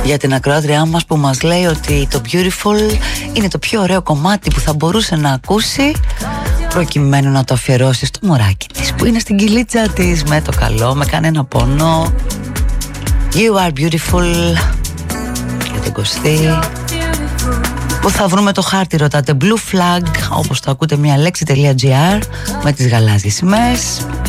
Για την ακροάτριά μας που μας λέει ότι το Beautiful είναι το πιο ωραίο κομμάτι που θα μπορούσε να ακούσει, προκειμένου να το αφιερώσει στο μωράκι της που είναι στην κυλίτσα της, με το καλό, με κανένα πόνο. You are beautiful. Για τον Κωστή, που θα βρούμε το χάρτη, ρωτάτε, Blue Flag, όπως το ακούτε, μια λέξη.gr με τις γαλάζιες σημαίες.